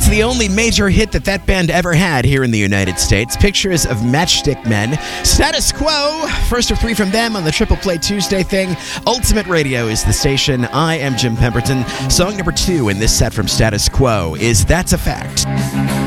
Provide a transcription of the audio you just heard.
It's the only major hit that band ever had here in the United States. Pictures of Matchstick Men. Status Quo, first of 3 from them on the Triple Play Tuesday thing. Ultimate Radio is the station. I am Jim Pemberton. Song number 2 in this set from Status Quo is That's a Fact.